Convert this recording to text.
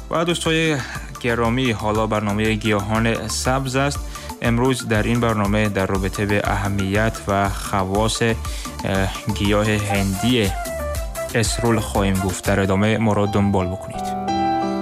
و دوستای گرامی، حالا برنامه گیاهان سبز است. امروز در این برنامه در رابطه به اهمیت و خواص گیاه هندی اسرول خواهیم گفت. در ادامه ما را دنبال بکنید.